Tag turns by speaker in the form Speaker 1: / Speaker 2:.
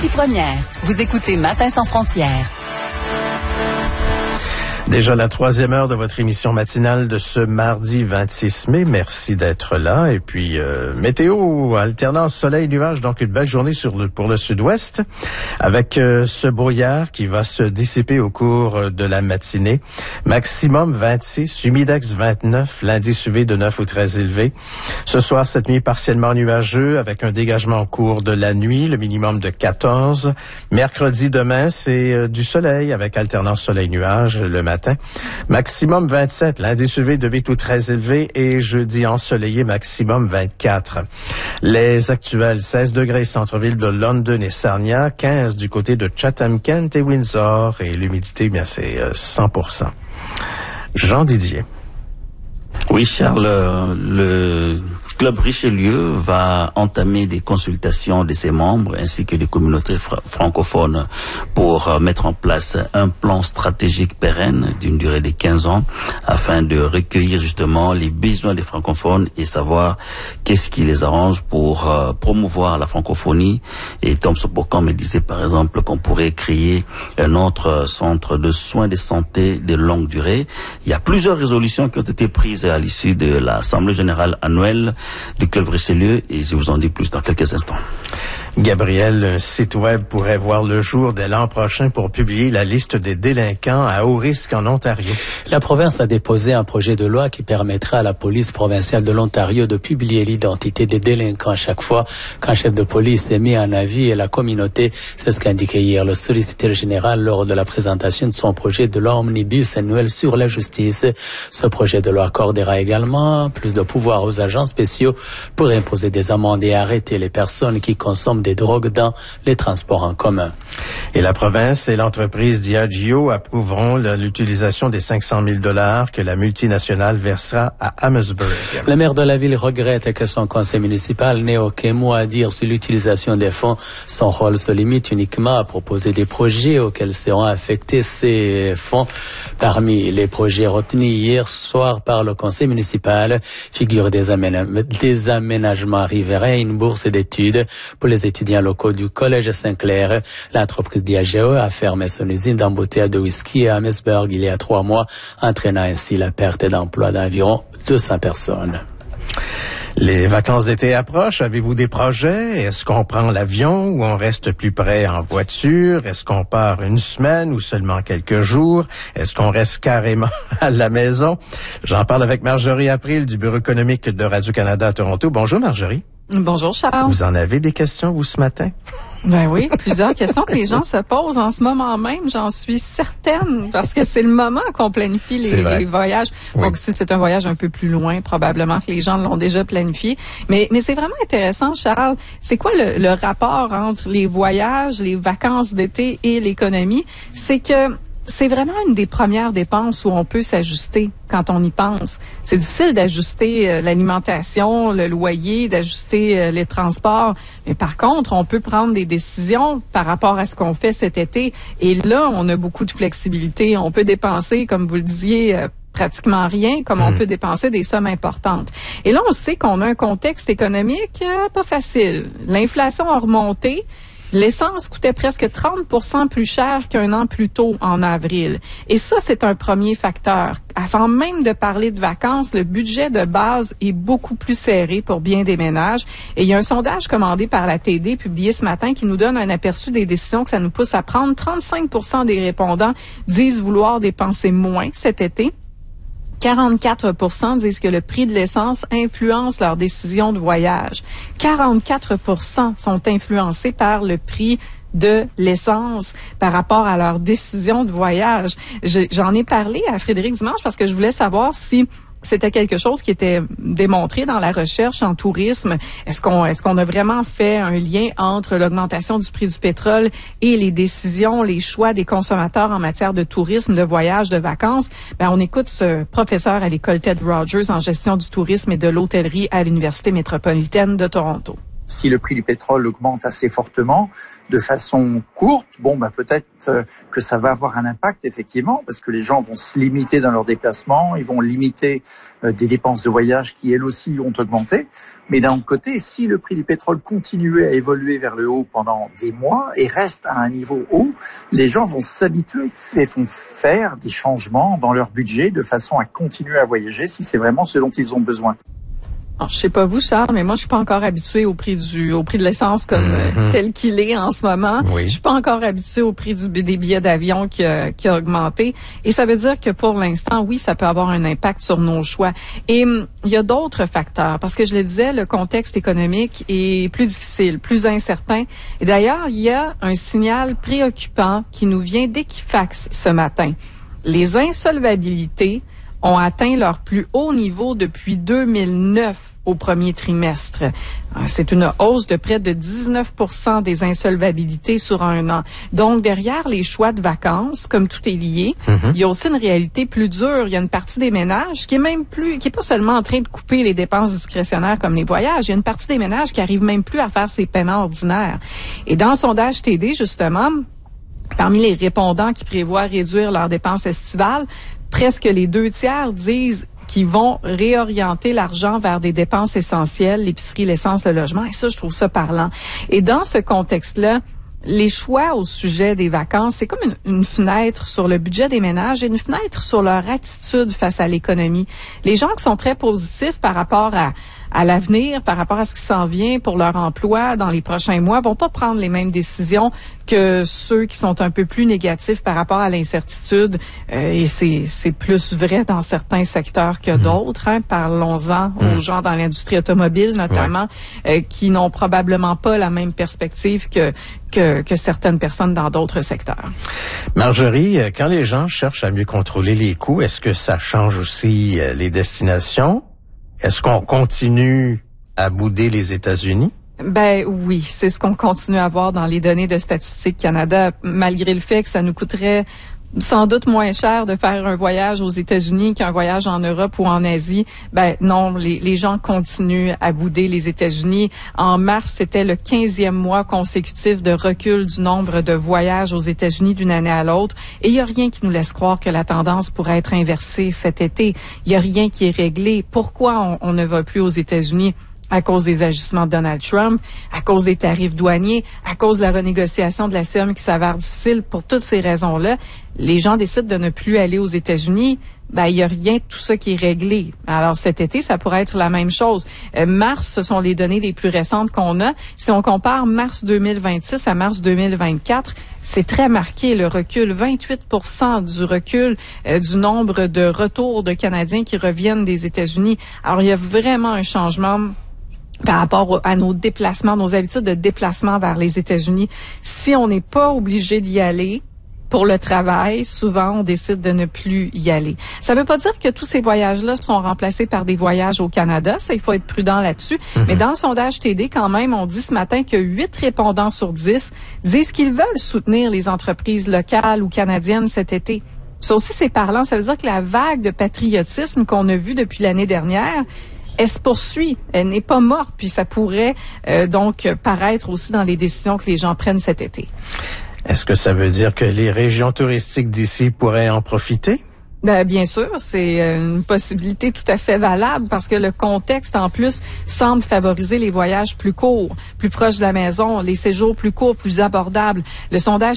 Speaker 1: Ici Première. Vous écoutez Matin sans frontières.
Speaker 2: Déjà la troisième heure de votre émission matinale de ce mardi 26 mai. Merci d'être là. Et puis, météo, alternance soleil-nuage, donc une belle journée pour le sud-ouest, avec ce brouillard qui va se dissiper au cours de la matinée. Maximum 26, humidex 29, l'indice UV de 9 ou très élevé. Ce soir, cette nuit, partiellement nuageux, avec un dégagement au cours de la nuit, le minimum de 14. Mercredi, demain, c'est du soleil, avec alternance soleil-nuage le matin. Maximum 27, l'indice UV de 8 ou très élevé et jeudi ensoleillé maximum 24. Les actuels 16 degrés centre-ville de London et Sarnia, 15 du côté de Chatham-Kent et Windsor et l'humidité, bien c'est 100%. Jean Didier.
Speaker 3: Oui, Charles, le Club Richelieu va entamer des consultations de ses membres ainsi que des communautés francophones pour mettre en place un plan stratégique pérenne d'une durée de 15 ans afin de recueillir justement les besoins des francophones et savoir qu'est-ce qui les arrange pour promouvoir la francophonie. Et Tom Sopokan me disait par exemple qu'on pourrait créer un autre centre de soins de santé de longue durée. Il y a plusieurs résolutions qui ont été prises à l'issue de l'Assemblée générale annuelle du Club Richelieu et je vous en dis plus dans quelques instants.
Speaker 2: Gabriel, un site web pourrait voir le jour dès l'an prochain pour publier la liste des délinquants à haut risque en Ontario.
Speaker 4: La province a déposé un projet de loi qui permettra à la police provinciale de l'Ontario de publier l'identité des délinquants chaque fois qu'un chef de police est mis en avis et la communauté. C'est ce qu'a indiqué hier le solliciteur général lors de la présentation de son projet de loi omnibus annuel sur la justice. Ce projet de loi accordera également plus de pouvoir aux agents spéciaux pour imposer des amendes et arrêter les personnes qui consomment des drogues dans les transports en commun.
Speaker 2: Et la province et l'entreprise Diageo approuveront l'utilisation des 500 000 $ que la multinationale versera à Amherstburg.
Speaker 4: Le maire de la ville regrette que son conseil municipal n'ait aucun mot à dire sur l'utilisation des fonds. Son rôle se limite uniquement à proposer des projets auxquels seront affectés ces fonds. Parmi les projets retenus hier soir par le conseil municipal figurent des aménagements riverains et une bourse d'études pour les étudiants locaux du collège Saint-Clair. L'entreprise Diageo a fermé son usine d'embouteillage de whisky à Amherstburg il y a 3 mois, entraînant ainsi la perte d'emploi d'environ 200 personnes.
Speaker 2: Les vacances d'été approchent. Avez-vous des projets? Est-ce qu'on prend l'avion ou on reste plus près en voiture? Est-ce qu'on part une semaine ou seulement quelques jours? Est-ce qu'on reste carrément à la maison? J'en parle avec Marjorie April du Bureau économique de Radio-Canada à Toronto. Bonjour Marjorie.
Speaker 5: Bonjour Charles.
Speaker 2: Vous en avez des questions, vous, ce matin?
Speaker 5: Ben oui, plusieurs questions que les gens se posent en ce moment même, j'en suis certaine, parce que c'est le moment qu'on planifie les voyages.
Speaker 2: Oui.
Speaker 5: Donc, si c'est un voyage un peu plus loin, probablement que les gens l'ont déjà planifié. Mais c'est vraiment intéressant, Charles. C'est quoi le rapport entre les voyages, les vacances d'été et l'économie? C'est que c'est vraiment une des premières dépenses où on peut s'ajuster quand on y pense. C'est difficile d'ajuster l'alimentation, le loyer, d'ajuster les transports. Mais par contre, on peut prendre des décisions par rapport à ce qu'on fait cet été. Et là, on a beaucoup de flexibilité. On peut dépenser, comme vous le disiez, pratiquement rien, comme on peut dépenser des sommes importantes. Et là, on sait qu'on a un contexte économique pas facile. L'inflation a remonté. L'essence coûtait presque 30% plus cher qu'un an plus tôt en avril. Et ça, c'est un premier facteur. Avant même de parler de vacances, le budget de base est beaucoup plus serré pour bien des ménages. Et il y a un sondage commandé par la TD, publié ce matin, qui nous donne un aperçu des décisions que ça nous pousse à prendre. 35% des répondants disent vouloir dépenser moins cet été. 44% disent que le prix de l'essence influence leur décision de voyage. 44% sont influencés par le prix de l'essence par rapport à leur décision de voyage. J'en ai parlé à Frédéric Dimanche parce que je voulais savoir si c'était quelque chose qui était démontré dans la recherche en tourisme. Est-ce qu'on a vraiment fait un lien entre l'augmentation du prix du pétrole et les décisions, les choix des consommateurs en matière de tourisme, de voyage, de vacances? On écoute ce professeur à l'école Ted Rogers en gestion du tourisme et de l'hôtellerie à l'Université métropolitaine de Toronto.
Speaker 6: Si le prix du pétrole augmente assez fortement, de façon courte, peut-être que ça va avoir un impact effectivement, parce que les gens vont se limiter dans leurs déplacements, ils vont limiter des dépenses de voyage qui elles aussi ont augmenté. Mais d'un autre côté, si le prix du pétrole continuait à évoluer vers le haut pendant des mois et reste à un niveau haut, les gens vont s'habituer et vont faire des changements dans leur budget de façon à continuer à voyager si c'est vraiment ce dont ils ont besoin.
Speaker 5: Alors, je sais pas vous, Charles, mais moi, je suis pas encore habituée au prix de l'essence comme tel qu'il est en ce moment.
Speaker 2: Oui.
Speaker 5: Je suis pas encore habituée au prix des billets d'avion qui a augmenté. Et ça veut dire que pour l'instant, oui, ça peut avoir un impact sur nos choix. Et il y a d'autres facteurs, parce que je le disais, le contexte économique est plus difficile, plus incertain. Et d'ailleurs, il y a un signal préoccupant qui nous vient d'Equifax ce matin. Les insolvabilités ont atteint leur plus haut niveau depuis 2009 au premier trimestre. C'est une hausse de près de 19% des insolvabilités sur un an. Donc, derrière les choix de vacances, comme tout est lié, il y a aussi une réalité plus dure. Il y a une partie des ménages qui est pas seulement en train de couper les dépenses discrétionnaires comme les voyages. Il y a une partie des ménages qui arrive même plus à faire ses paiements ordinaires. Et dans le sondage TD, justement, parmi les répondants qui prévoient réduire leurs dépenses estivales, presque les 2/3 disent qu'ils vont réorienter l'argent vers des dépenses essentielles, l'épicerie, l'essence, le logement. Et ça, je trouve ça parlant. Et dans ce contexte-là, les choix au sujet des vacances, c'est comme une fenêtre sur le budget des ménages et une fenêtre sur leur attitude face à l'économie. Les gens qui sont très positifs par rapport à l'avenir, par rapport à ce qui s'en vient pour leur emploi dans les prochains mois, vont pas prendre les mêmes décisions que ceux qui sont un peu plus négatifs par rapport à l'incertitude. Et c'est plus vrai dans certains secteurs que d'autres. Parlons-en aux gens dans l'industrie automobile, notamment, qui n'ont probablement pas la même perspective que certaines personnes dans d'autres secteurs.
Speaker 2: Marjorie, quand les gens cherchent à mieux contrôler les coûts, est-ce que ça change aussi les destinations? Est-ce qu'on continue à bouder les États-Unis?
Speaker 5: Ben oui, c'est ce qu'on continue à voir dans les données de Statistique Canada, malgré le fait que ça nous coûterait sans doute moins cher de faire un voyage aux États-Unis qu'un voyage en Europe ou en Asie. Ben non, les gens continuent à bouder les États-Unis. En mars, c'était le 15e mois consécutif de recul du nombre de voyages aux États-Unis d'une année à l'autre. Et il n'y a rien qui nous laisse croire que la tendance pourrait être inversée cet été. Il n'y a rien qui est réglé. Pourquoi on ne va plus aux États-Unis? À cause des agissements de Donald Trump, à cause des tarifs douaniers, à cause de la renégociation de la CEM qui s'avère difficile. Pour toutes ces raisons-là, les gens décident de ne plus aller aux États-Unis. Ben, il y a rien de tout ça qui est réglé. Alors, cet été, ça pourrait être la même chose. Mars, ce sont les données les plus récentes qu'on a. Si on compare mars 2026 à mars 2024, c'est très marqué, le recul. 28% du recul du nombre de retours de Canadiens qui reviennent des États-Unis. Alors, il y a vraiment un changement par rapport à nos déplacements, nos habitudes de déplacement vers les États-Unis. Si on n'est pas obligé d'y aller pour le travail, souvent on décide de ne plus y aller. Ça ne veut pas dire que tous ces voyages-là sont remplacés par des voyages au Canada. Ça, il faut être prudent là-dessus. Mais dans le sondage TD, quand même, on dit ce matin que 8 répondants sur 10 disent qu'ils veulent soutenir les entreprises locales ou canadiennes cet été. Ça aussi, c'est parlant. Ça veut dire que la vague de patriotisme qu'on a vue depuis l'année dernière, elle se poursuit, elle n'est pas morte, puis ça pourrait donc paraître aussi dans les décisions que les gens prennent cet été.
Speaker 2: Est-ce que ça veut dire que les régions touristiques d'ici pourraient en profiter?
Speaker 5: Bien sûr, c'est une possibilité tout à fait valable parce que le contexte, en plus, semble favoriser les voyages plus courts, plus proches de la maison, les séjours plus courts, plus abordables. Le sondage